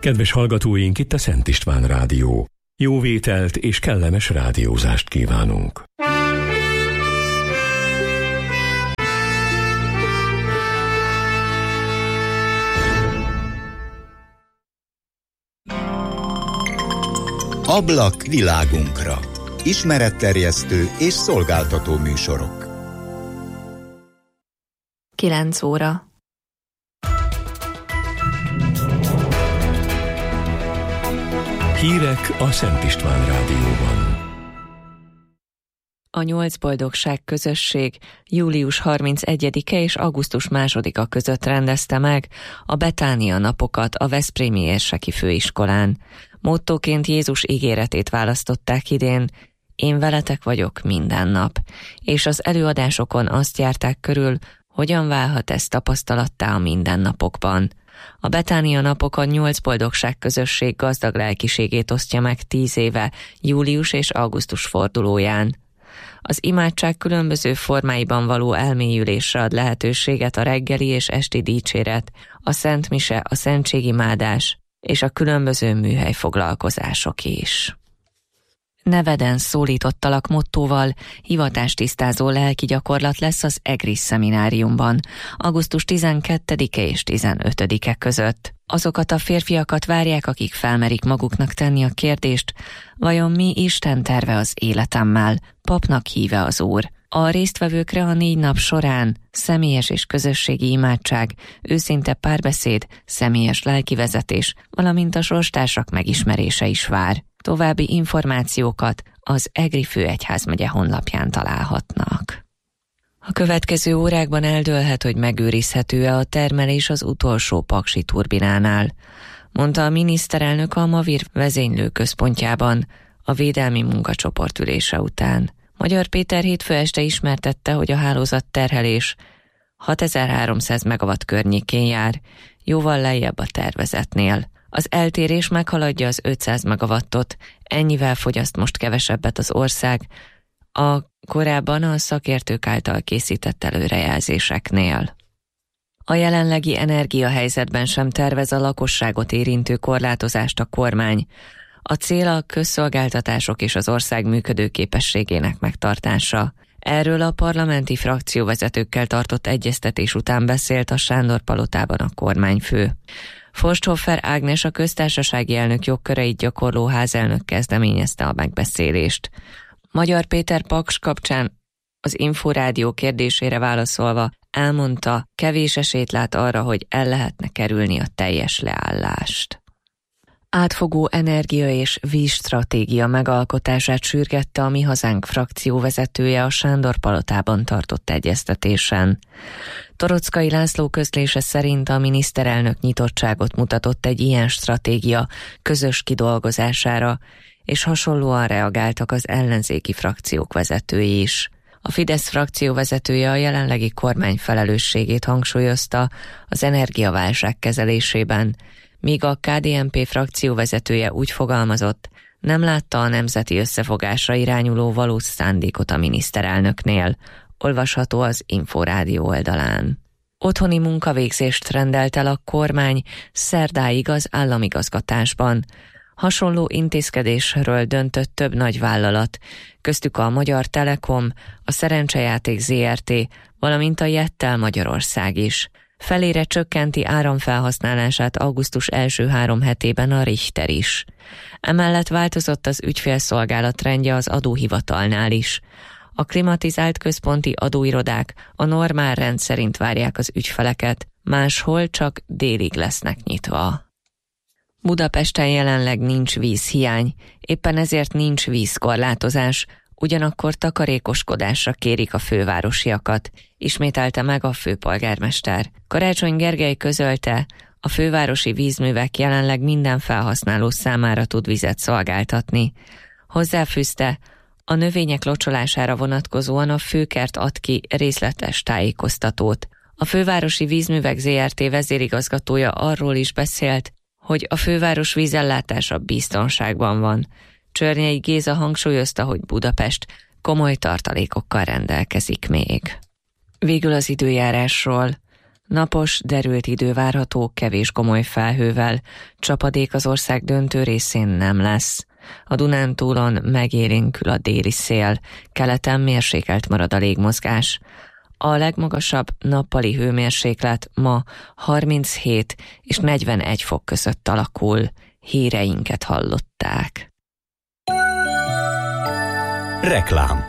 Kedves hallgatóink, itt a Szent István Rádió. Jó vételt és kellemes rádiózást kívánunk. Ablak világunkra. Ismeretterjesztő és szolgáltató műsorok. 9 óra. Hírek a Szent István Rádióban. A 8 boldogság közösség július 31-e és augusztus 2-a között rendezte meg a Betánia napokat a Veszprémi Érseki Főiskolán. Mottóként Jézus ígéretét választották idén: én veletek vagyok minden nap, és az előadásokon azt járták körül, hogyan válhat ez tapasztalattá a mindennapokban. A Betánia napokon 8 boldogság közösség gazdag lelkiségét osztja meg 10 éve, július és augusztus fordulóján. Az imádság különböző formáiban való elmélyülésre ad lehetőséget a reggeli és esti dicséret, a Szent Mise, a szentségimádás és a különböző műhelyfoglalkozások is. Neveden szólítottalak mottóval hivatástisztázó lelki gyakorlat lesz az EGRIS szemináriumban, augusztus 12-e és 15-e között. Azokat a férfiakat várják, akik felmerik maguknak tenni a kérdést, vajon mi Isten terve az életemmel, papnak híve az Úr. A résztvevőkre a 4 nap során személyes és közösségi imádság, őszinte párbeszéd, személyes lelkivezetés, valamint a sorstársak megismerése is vár. További információkat az EGRI főegyházmegye honlapján találhatnak. A következő órákban eldőlhet, hogy megőrizhető-e a termelés az utolsó paksi turbinánál, mondta a miniszterelnök a Mavir vezénylő központjában a védelmi munkacsoport ülése után. Magyar Péter hétfő este ismertette, hogy a hálózat terhelés 6300 megawatt környékén jár, jóval lejjebb a tervezetnél. Az eltérés meghaladja az 500 megawattot, ennyivel fogyaszt most kevesebbet az ország a korábban a szakértők által készített előrejelzéseknél. A jelenlegi energiahelyzetben sem tervez a lakosságot érintő korlátozást a kormány. A cél a közszolgáltatások és az ország működőképességének megtartása. Erről a parlamenti frakcióvezetőkkel tartott egyeztetés után beszélt a Sándor-palotában a kormányfő. Forsthofer Ágnes, a köztársasági elnök jogköreit gyakorló házelnök kezdeményezte a megbeszélést. Magyar Péter Paks kapcsán az Inforádió kérdésére válaszolva elmondta, kevés esélyt lát arra, hogy el lehetne kerülni a teljes leállást. Átfogó energia- és vízstratégia megalkotását sürgette a Mi Hazánk frakcióvezetője a Sándor-palotában tartott egyeztetésen. Toroczkai László közlése szerint a miniszterelnök nyitottságot mutatott egy ilyen stratégia közös kidolgozására, és hasonlóan reagáltak az ellenzéki frakciók vezetői is. A Fidesz frakcióvezetője a jelenlegi kormány felelősségét hangsúlyozta az energiaválság kezelésében, míg a KDNP frakcióvezetője úgy fogalmazott, nem látta a nemzeti összefogásra irányuló valós szándékot a miniszterelnöknél, olvasható az Inforádió oldalán. Otthoni munkavégzést rendelt el a kormány szerdáig az államigazgatásban. Hasonló intézkedésről döntött több nagy vállalat, köztük a Magyar Telekom, a Szerencsejáték Zrt., valamint a Jettel Magyarország is. Felére csökkenti áramfelhasználását augusztus első 3 hetében a Richter is. Emellett változott az ügyfélszolgálat rendje az adóhivatalnál is. A klimatizált központi adóirodák a normál rend szerint várják az ügyfeleket, máshol csak délig lesznek nyitva. Budapesten jelenleg nincs vízhiány, éppen ezért nincs vízkorlátozás, ugyanakkor takarékoskodásra kérik a fővárosiakat, ismételte meg a főpolgármester. Karácsony Gergely közölte, a fővárosi vízművek jelenleg minden felhasználó számára tud vizet szolgáltatni. Hozzáfűzte, a növények locsolására vonatkozóan a Főkert ad ki részletes tájékoztatót. A Fővárosi Vízművek Zrt. Vezérigazgatója arról is beszélt, hogy a főváros vízellátása biztonságban van. Csörnyei Géza hangsúlyozta, hogy Budapest komoly tartalékokkal rendelkezik még. Végül az időjárásról. Napos, derült idő várható, kevés gomoly felhővel. Csapadék az ország döntő részén nem lesz. A Dunántúlon megélénkül a déli szél, keleten mérsékelt marad a légmozgás. A legmagasabb nappali hőmérséklet ma 37 és 41 fok között alakul. Híreinket hallották. Reklám.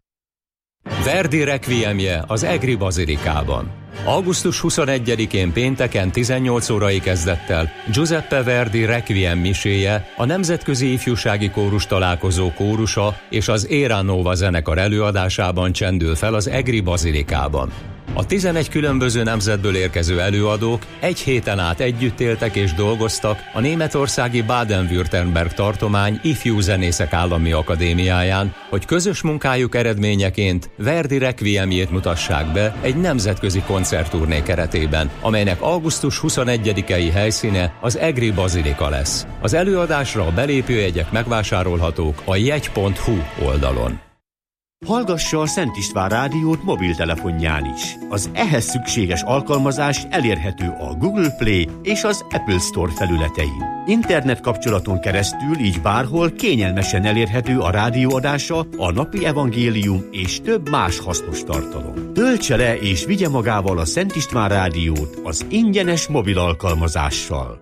Verdi requiemje az Egri Bazilikában. Augusztus 21-én pénteken 18 órai kezdettel Giuseppe Verdi requiem miséje, a Nemzetközi Ifjúsági Kórus Találkozó kórusa és az Era Nova zenekar előadásában csendül fel az Egri Bazilikában. A 11 különböző nemzetből érkező előadók egy héten át együtt éltek és dolgoztak a németországi Baden-Württemberg tartomány Ifjú Zenészek Állami Akadémiáján, hogy közös munkájuk eredményeként Verdi requiemjét mutassák be egy nemzetközi koncertturné keretében, amelynek augusztus 21-i helyszíne az Egri Bazilika lesz. Az előadásra a belépőjegyek megvásárolhatók a jegy.hu oldalon. Hallgassa a Szent István rádiót mobiltelefonján is. Az ehhez szükséges alkalmazás elérhető a Google Play és az Apple Store felületein. Internet kapcsolaton keresztül így bárhol kényelmesen elérhető a rádióadása, a napi evangélium és több más hasznos tartalom. Töltse le és vigye magával a Szent István rádiót az ingyenes mobil alkalmazással.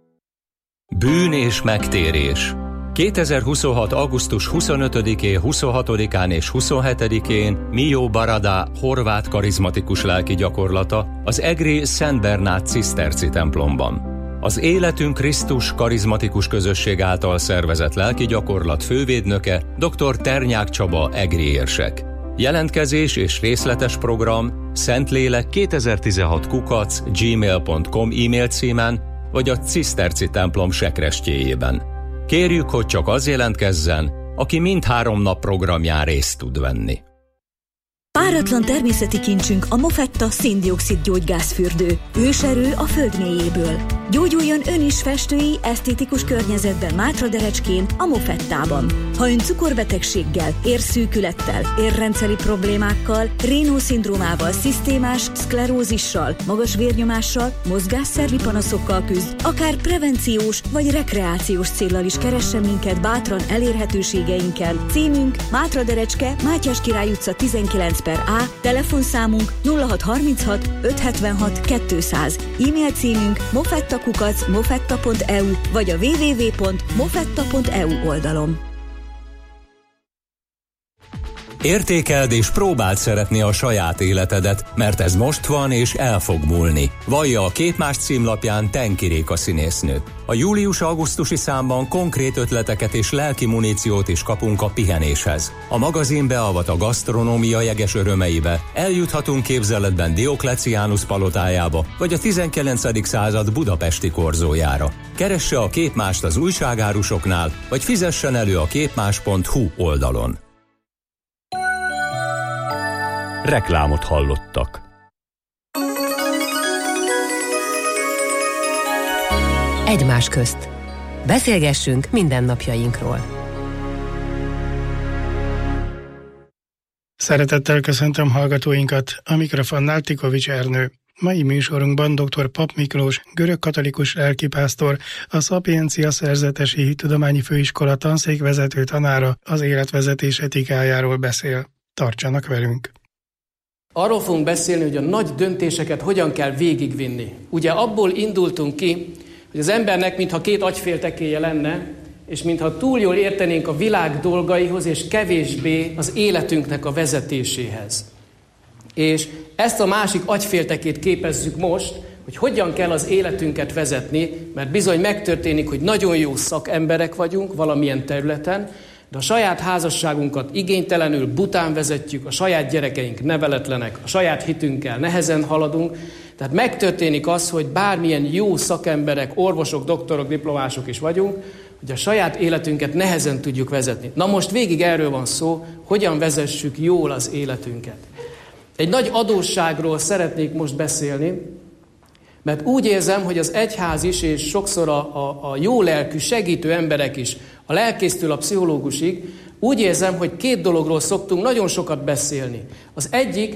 Bűn és megtérés. 2026. augusztus 25-én, 26-án és 27-én Mio Barada horvát karizmatikus lelki gyakorlata az egri Szent Bernát ciszterci templomban. Az Életünk Krisztus karizmatikus közösség által szervezett lelki gyakorlat fővédnöke dr. Ternyák Csaba egri érsek. Jelentkezés és részletes program Szentlélek 2016@gmail.com e-mail címen vagy a ciszterci templom sekrestjéjében. Kérjük, hogy csak az jelentkezzen, aki mindhárom nap programján részt tud venni. Páratlan természeti kincsünk a Mofetta szén-dioxid gyógygázfürdő. Őserő a föld mélyéből. Gyógyuljon ön is festői, esztétikus környezetben Mátraderecskén, a Mofettában. Ha ön cukorbetegséggel, érszűkülettel, érrendszeri problémákkal, Raynaud-szindrómával, szisztémás szklerózissal, magas vérnyomással, mozgásszervi panaszokkal küzd, akár prevenciós vagy rekreációs céllal is keressen minket bátran elérhetőségeinkkel. Címünk Mátraderecske, Mátyás Király utca 19/A, telefonszámunk 0636 576 200, e-mail címünk mofetta@mofetta.eu vagy a www.mofetta.eu oldalon. Értékeld és próbáld szeretni a saját életedet, mert ez most van és el fog múlni. Vallja a Képmás címlapján Tenki Réka színésznő. A július-augusztusi számban konkrét ötleteket és lelki muníciót is kapunk a pihenéshez. A magazin beavat a gasztronómia jeges örömeibe, eljuthatunk képzeletben Diokleciánus palotájába, vagy a 19. század budapesti korzójára. Keresse a Képmást az újságárusoknál, vagy fizessen elő a képmás.hu oldalon. Reklámot hallottak. Egymás közt. Beszélgessünk mindennapjainkról. Szeretettel köszöntöm hallgatóinkat, a mikrofonnál Tikovics Ernő. Mai műsorunkban dr. Pap Miklós, görögkatolikus lelkipásztor, a Szapiencia Szerzetesi Hittudományi Főiskola tanszékvezető tanára az életvezetés etikájáról beszél. Tartsanak velünk! Arról fogunk beszélni, hogy a nagy döntéseket hogyan kell végigvinni. Ugye abból indultunk ki, hogy az embernek mintha két agyféltekéje lenne, és mintha túl jól értenénk a világ dolgaihoz, és kevésbé az életünknek a vezetéséhez. És ezt a másik agyféltekét képezzük most, hogy hogyan kell az életünket vezetni, mert bizony megtörténik, hogy nagyon jó szakemberek vagyunk valamilyen területen, de a saját házasságunkat igénytelenül, bután vezetjük, a saját gyerekeink neveletlenek, a saját hitünkkel nehezen haladunk. Tehát megtörténik az, hogy bármilyen jó szakemberek, orvosok, doktorok, diplomások is vagyunk, hogy a saját életünket nehezen tudjuk vezetni. Na most végig erről van szó, hogyan vezessük jól az életünket. Egy nagy adósságról szeretnék most beszélni, mert úgy érzem, hogy az egyház is, és sokszor a jó lelkű, segítő emberek is, a lelkésztől a pszichológusig, úgy érzem, hogy két dologról szoktunk nagyon sokat beszélni. Az egyik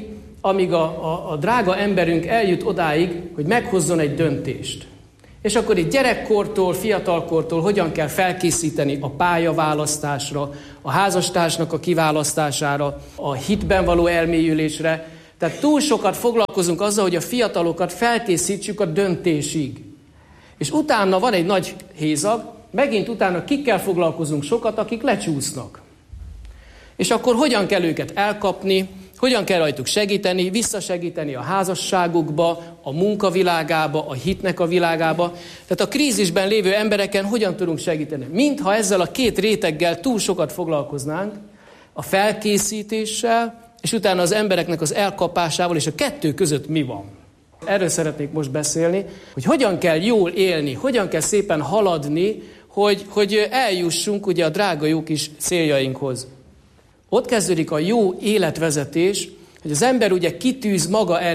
amíg a drága emberünk eljut odáig, hogy meghozzon egy döntést. És akkor itt gyerekkortól, fiatalkortól hogyan kell felkészíteni a pályaválasztásra, a házastársnak a kiválasztására, a hitben való elmélyülésre. Tehát túl sokat foglalkozunk azzal, hogy a fiatalokat felkészítsük a döntésig. És utána van egy nagy hézag, megint utána kikkel foglalkozunk sokat, akik lecsúsznak. És akkor hogyan kell őket elkapni, hogyan kell rajtuk segíteni, visszasegíteni a házasságukba, a munkavilágába, a hitnek a világába. Tehát a krízisben lévő embereken hogyan tudunk segíteni. Mintha ezzel a két réteggel túl sokat foglalkoznánk, a felkészítéssel, és utána az embereknek az elkapásával, és a kettő között mi van. Erről szeretnék most beszélni, hogy hogyan kell jól élni, hogyan kell szépen haladni, hogy eljussunk ugye a drága jó kis céljainkhoz. Ott kezdődik a jó életvezetés, hogy az ember ugye kitűz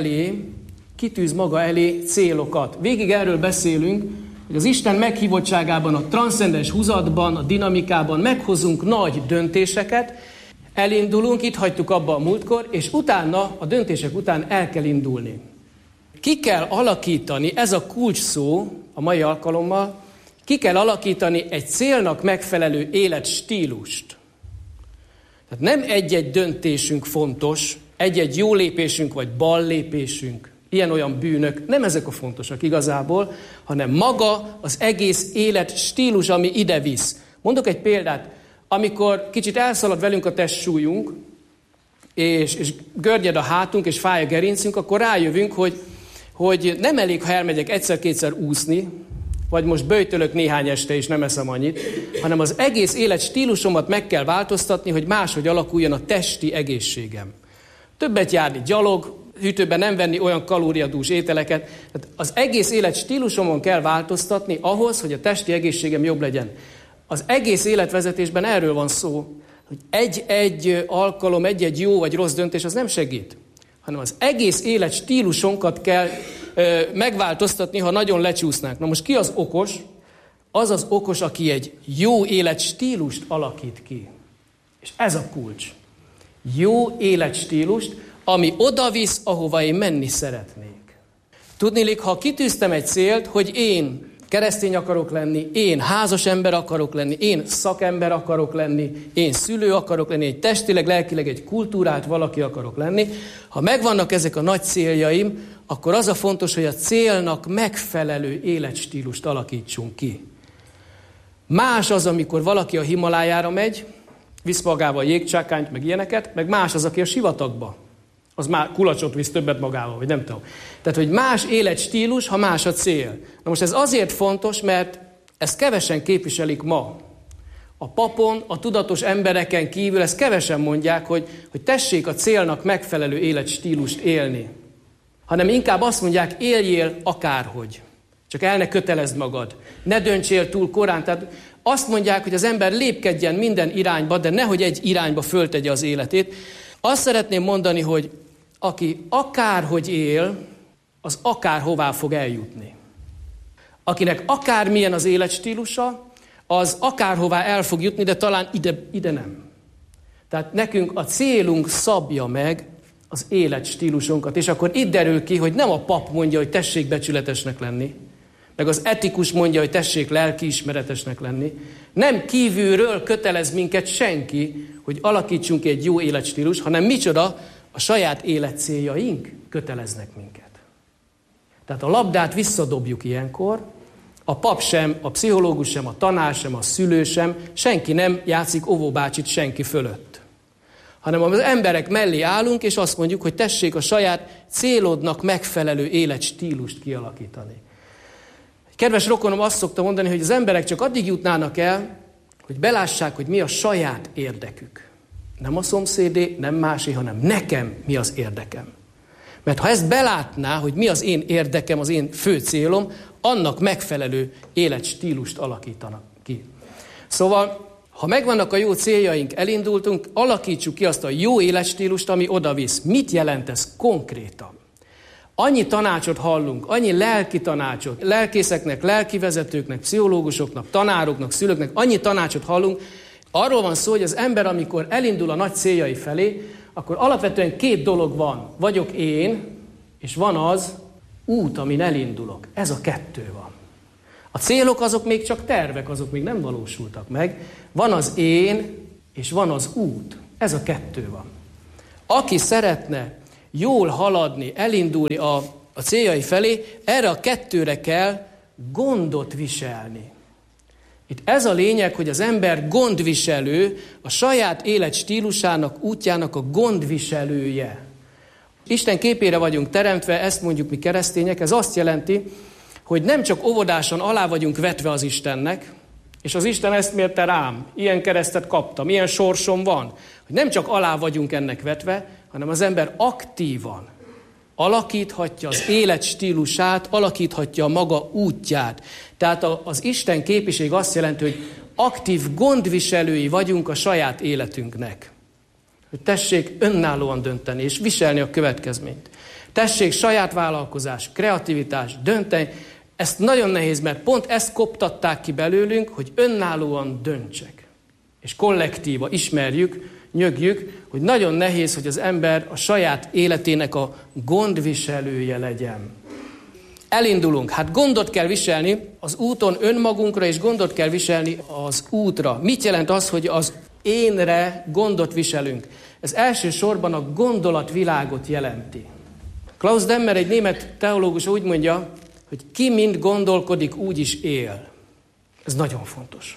maga elé célokat. Végig erről beszélünk, hogy az Isten meghívottságában, a transzcendens húzatban, a dinamikában meghozunk nagy döntéseket, elindulunk, itt hagytuk abba a múltkor, és utána, a döntések után el kell indulni. Ki kell alakítani, ez a kulcs szó a mai alkalommal, ki kell alakítani egy célnak megfelelő életstílust. Tehát nem egy-egy döntésünk fontos, egy-egy jó lépésünk vagy bal lépésünk, ilyen-olyan bűnök, nem ezek a fontosak igazából, hanem maga az egész életstílus, ami ide visz. Mondok egy példát, amikor kicsit elszalad velünk a testsúlyunk, és görnyed a hátunk, és fáj a gerincünk, akkor rájövünk, hogy nem elég, ha elmegyek egyszer-kétszer úszni, vagy most böjtölök néhány este, és nem eszem annyit, hanem az egész életstílusomat meg kell változtatni, hogy máshogy alakuljon a testi egészségem. Többet járni gyalog, hűtőben nem venni olyan kalóriadús ételeket. Tehát az egész életstílusomon kell változtatni ahhoz, hogy a testi egészségem jobb legyen. Az egész életvezetésben erről van szó, hogy egy-egy alkalom, egy-egy jó vagy rossz döntés az nem segít, hanem az egész életstílusunkat kell megváltoztatni, ha nagyon lecsúsznánk. Na most ki az okos? Az az okos, aki egy jó életstílust alakít ki. És ez a kulcs. Jó életstílust, ami odavisz, ahova én menni szeretnék. Tudniillik, ha kitűztem egy célt, hogy én keresztény akarok lenni, én házas ember akarok lenni, én szakember akarok lenni, én szülő akarok lenni, én testileg, lelkileg egy kultúrát valaki akarok lenni. Ha megvannak ezek a nagy céljaim, akkor az a fontos, hogy a célnak megfelelő életstílust alakítsunk ki. Más az, amikor valaki a Himalájára megy, visz magával jégcsákányt, meg ilyeneket, meg más az, aki a sivatagba. Az már kulacsot visz többet magával, vagy nem tudom. Tehát, hogy más életstílus, ha más a cél. Na most ez azért fontos, mert ezt kevesen képviselik ma. A papon, a tudatos embereken kívül ezt kevesen mondják, hogy tessék a célnak megfelelő életstílust élni. Hanem inkább azt mondják, éljél akárhogy. Csak el ne kötelezd magad. Ne döntsél túl korán. Tehát azt mondják, hogy az ember lépkedjen minden irányba, de nehogy egy irányba föltegye az életét. Azt szeretném mondani, hogy aki akárhogy él, az akárhová fog eljutni. Akinek akármilyen az életstílusa, az akárhová el fog jutni, de talán ide nem. Tehát nekünk a célunk szabja meg az életstílusunkat, és akkor itt derül ki, hogy nem a pap mondja, hogy tessék becsületesnek lenni, meg az etikus mondja, hogy tessék lelkiismeretesnek lenni. Nem kívülről kötelez minket senki, hogy alakítsunk egy jó életstílus, hanem micsoda, a saját életcéljaink köteleznek minket. Tehát a labdát visszadobjuk ilyenkor, a pap sem, a pszichológus sem, a tanár sem, a szülő sem, senki nem játszik óvóbácsit senki fölött. Hanem az emberek mellé állunk, és azt mondjuk, hogy tessék a saját célodnak megfelelő életstílust kialakítani. Kedves rokonom azt szokta mondani, hogy az emberek csak addig jutnának el, hogy belássák, hogy mi a saját érdekük. Nem a szomszédé, nem másé, hanem nekem mi az érdekem. Mert ha ezt belátná, hogy mi az én érdekem, az én fő célom, annak megfelelő életstílust alakítanak ki. Szóval, ha megvannak a jó céljaink, elindultunk, alakítsuk ki azt a jó életstílust, ami odavisz. Mit jelent ez konkrétan? Annyi tanácsot hallunk, annyi lelki tanácsot, lelkészeknek, lelkivezetőknek, pszichológusoknak, tanároknak, szülőknek, annyi tanácsot hallunk. Arról van szó, hogy az ember, amikor elindul a nagy céljai felé, akkor alapvetően két dolog van. Vagyok én, és van az út, amin elindulok. Ez a kettő van. A célok azok még csak tervek, azok még nem valósultak meg. Van az én, és van az út. Ez a kettő van. Aki szeretne jól haladni, elindulni a céljai felé, erre a kettőre kell gondot viselni. Itt ez a lényeg, hogy az ember gondviselő, a saját életstílusának, útjának a gondviselője. Isten képére vagyunk teremtve, ezt mondjuk mi keresztények, ez azt jelenti, hogy nem csak óvodásan alá vagyunk vetve az Istennek, és az Isten ezt mérte rám, ilyen keresztet kaptam, ilyen sorsom van, hogy nem csak alá vagyunk ennek vetve, hanem az ember aktívan alakíthatja az életstílusát, alakíthatja a maga útját. Tehát az Isten képiség azt jelenti, hogy aktív gondviselői vagyunk a saját életünknek. Hogy tessék önállóan dönteni és viselni a következményt. Tessék saját vállalkozás, kreativitás, dönteni. Ezt nagyon nehéz, mert pont ezt koptatták ki belőlünk, hogy önállóan döntsek. És kollektíva ismerjük, nyögjük, hogy nagyon nehéz, hogy az ember a saját életének a gondviselője legyen. Elindulunk. Hát gondot kell viselni az úton önmagunkra, és gondot kell viselni az útra. Mit jelent az, hogy az énre gondot viselünk? Ez elsősorban a gondolatvilágot jelenti. Klaus Demmer, egy német teológus úgy mondja, hogy ki mind gondolkodik, úgy is él. Ez nagyon fontos.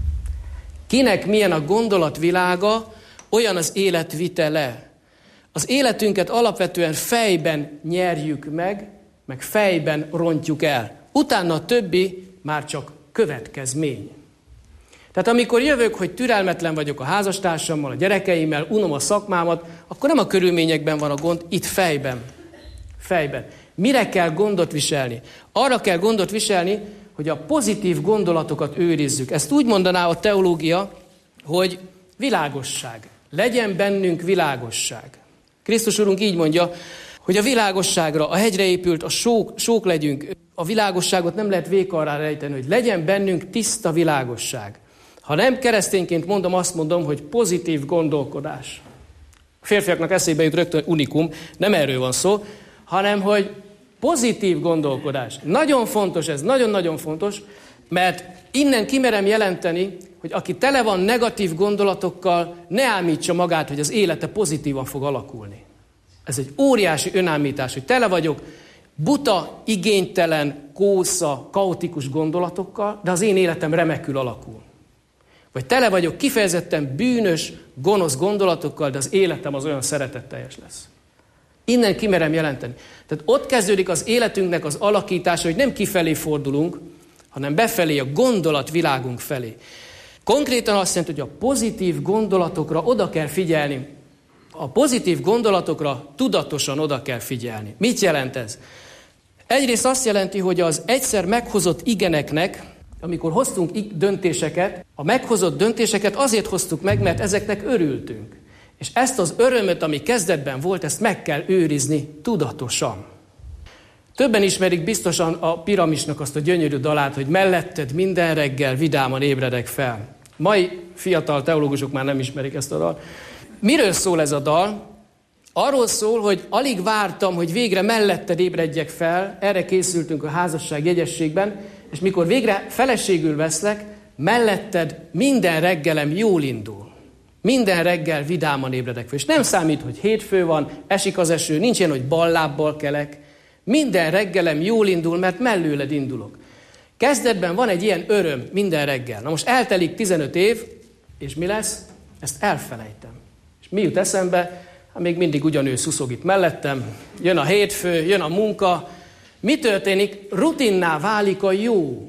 Kinek milyen a gondolatvilága, olyan az életvitele. Az életünket alapvetően fejben nyerjük meg fejben rontjuk el. Utána a többi már csak következmény. Tehát amikor jövök, hogy türelmetlen vagyok a házastársammal, a gyerekeimmel, unom a szakmámat, akkor nem a körülményekben van a gond, itt fejben. Fejben. Mire kell gondot viselni? Arra kell gondot viselni, hogy a pozitív gondolatokat őrizzük. Ezt úgy mondaná a teológia, hogy világosság. Legyen bennünk világosság. Krisztus Urunk így mondja, hogy a világosságra, a hegyre épült, a sók legyünk. A világosságot nem lehet véka alá rejteni, hogy legyen bennünk tiszta világosság. Ha nem keresztényként mondom, azt mondom, hogy pozitív gondolkodás. A férfiaknak eszébe jut rögtön unikum, nem erről van szó, hanem hogy pozitív gondolkodás. Nagyon fontos ez, nagyon-nagyon fontos, mert innen kimerem jelenteni, hogy aki tele van negatív gondolatokkal, ne ámítsa magát, hogy az élete pozitívan fog alakulni. Ez egy óriási önállítás, hogy tele vagyok buta, igénytelen, kósza, kaotikus gondolatokkal, de az én életem remekül alakul. Vagy tele vagyok kifejezetten bűnös, gonosz gondolatokkal, de az életem az olyan szeretetteljes lesz. Innen kimerem jelenteni. Tehát ott kezdődik az életünknek az alakítása, hogy nem kifelé fordulunk, hanem befelé, a gondolatvilágunk felé. Konkrétan azt jelenti, hogy a pozitív gondolatokra oda kell figyelni. A pozitív gondolatokra tudatosan oda kell figyelni. Mit jelent ez? Egyrészt azt jelenti, hogy az egyszer meghozott igeneknek, amikor hoztunk döntéseket, a meghozott döntéseket azért hoztuk meg, mert ezeknek örültünk. És ezt az örömöt, ami kezdetben volt, ezt meg kell őrizni tudatosan. Többen ismerik biztosan a Piramisnak azt a gyönyörű dalát, hogy melletted minden reggel vidáman ébredek fel. Mai fiatal teológusok már nem ismerik ezt a dalt. Miről szól ez a dal? Arról szól, hogy alig vártam, hogy végre melletted ébredjek fel, erre készültünk a házasság jegyességben, és mikor végre feleségül veszlek, melletted minden reggelem jól indul. Minden reggel vidáman ébredek fel. És nem számít, hogy hétfő van, esik az eső, nincs ilyen, hogy ballábbal kelek. Minden reggelem jól indul, mert mellőled indulok. Kezdetben van egy ilyen öröm minden reggel. Na most eltelik 15 év, és mi lesz? Ezt elfelejtem. És mi jut eszembe? Hát még mindig ugyanő szuszog itt mellettem. Jön a hétfő, jön a munka. Mi történik? Rutinná válik a jó.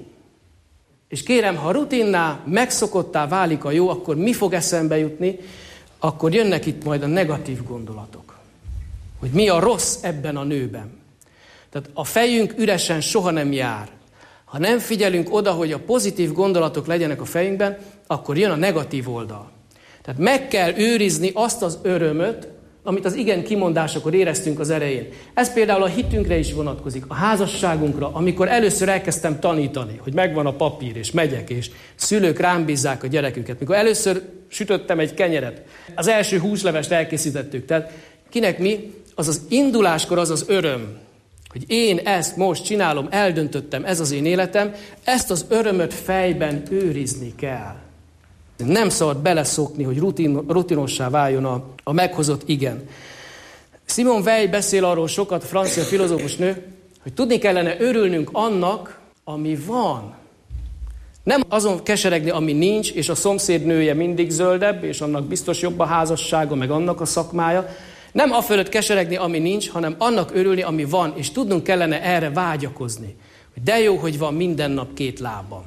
És kérem, ha rutinná, megszokottá válik a jó, akkor mi fog eszembe jutni? Akkor jönnek itt majd a negatív gondolatok. Hogy mi a rossz ebben a nőben. Tehát a fejünk üresen soha nem jár. Ha nem figyelünk oda, hogy a pozitív gondolatok legyenek a fejünkben, akkor jön a negatív oldal. Tehát meg kell őrizni azt az örömöt, amit az igen kimondásakor éreztünk az elején. Ez például a hitünkre is vonatkozik, a házasságunkra, amikor először elkezdtem tanítani, hogy megvan a papír, és megyek, és szülők rám bízzák a gyereküket. Mikor először sütöttem egy kenyeret, az első húslevest elkészítettük. Tehát kinek mi? Az az induláskor az az öröm, hogy én ezt most csinálom, eldöntöttem, ez az én életem, ezt az örömöt fejben őrizni kell. Nem szabad beleszokni, hogy rutinossá váljon a meghozott igen. Simone Weil beszél arról sokat, francia filozófus nő, hogy tudni kellene örülnünk annak, ami van. Nem azon keseregni, ami nincs, és a szomszéd nője mindig zöldebb, és annak biztos jobb a házassága, meg annak a szakmája. Nem afölött keseregni, ami nincs, hanem annak örülni, ami van, és tudnunk kellene erre vágyakozni. Hogy de jó, hogy van minden nap 2 lábam.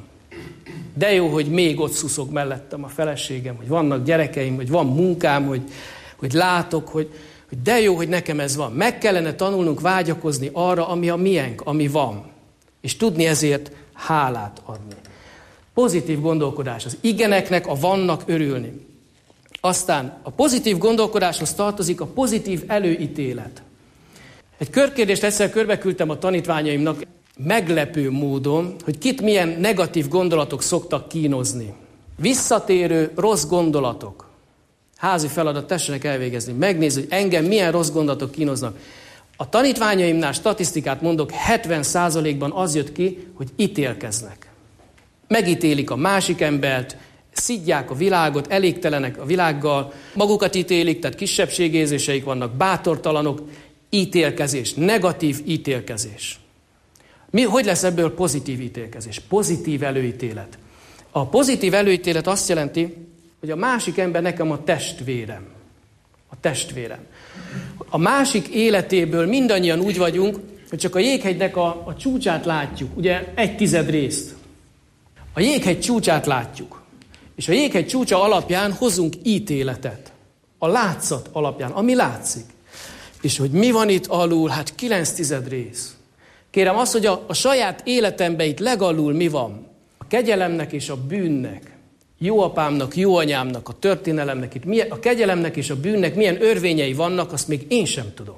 De jó, hogy még ott szuszog mellettem a feleségem, hogy vannak gyerekeim, hogy van munkám, hogy látok, hogy de jó, hogy nekem ez van. Meg kellene tanulnunk vágyakozni arra, ami a miénk, ami van. És tudni ezért hálát adni. Pozitív gondolkodás, az igeneknek, a vannak örülni. Aztán a pozitív gondolkodáshoz tartozik a pozitív előítélet. Egy körkérdést egyszer körbeküldtem a tanítványaimnak, meglepő módon, hogy kit milyen negatív gondolatok szoktak kínozni. Visszatérő rossz gondolatok. Házi feladat, tessenek elvégezni. Megnézni, hogy engem milyen rossz gondolatok kínoznak. A tanítványaimnál statisztikát mondok, 70%-ban az jött ki, hogy ítélkeznek. Megítélik a másik embert, szidják a világot, elégtelenek a világgal, magukat ítélik, tehát kisebbségérzéseik vannak, bátortalanok, ítélkezés, negatív ítélkezés. Hogy lesz ebből pozitív ítélkezés? Pozitív előítélet. A pozitív előítélet azt jelenti, hogy a másik ember nekem a testvérem. A testvérem. A másik életéből mindannyian úgy vagyunk, hogy csak a jéghegynek a csúcsát látjuk, ugye 1/10 részt. A jéghegy csúcsát látjuk. És a jéghegy csúcsa alapján hozunk ítéletet. A látszat alapján, ami látszik. És hogy mi van itt alul? Hát 9/10 rész. Kérem azt, hogy a saját életemben itt legalul mi van? A kegyelemnek és a bűnnek, jó apámnak, jó anyámnak, a történelemnek, itt a kegyelemnek és a bűnnek milyen örvényei vannak, azt még én sem tudom.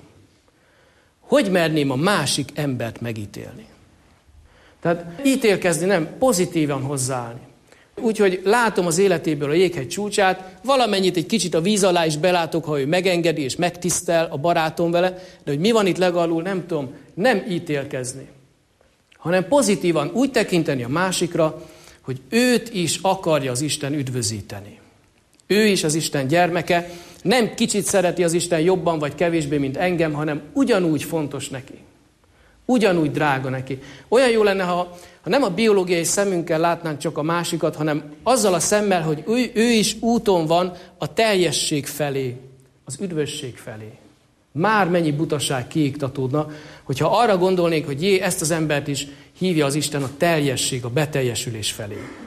Hogy merném a másik embert megítélni? Tehát ítélkezni nem, pozitívan hozzáállni. Úgyhogy látom az életéből a jéghegy csúcsát, valamennyit egy kicsit a víz alá is belátok, ha ő megengedi és megtisztel a barátom vele, de hogy mi van itt legalul, nem tudom, nem ítélkezni, hanem pozitívan úgy tekinteni a másikra, hogy őt is akarja az Isten üdvözíteni. Ő is az Isten gyermeke, nem kicsit szereti az Isten jobban vagy kevésbé, mint engem, hanem ugyanúgy fontos neki. Ugyanúgy drága neki. Olyan jó lenne, ha nem a biológiai szemünkkel látnánk csak a másikat, hanem azzal a szemmel, hogy ő is úton van a teljesség felé, az üdvösség felé. Már mennyi butaság kiiktatódna, hogyha arra gondolnék, hogy ezt az embert is hívja az Isten a teljesség, a beteljesülés felé.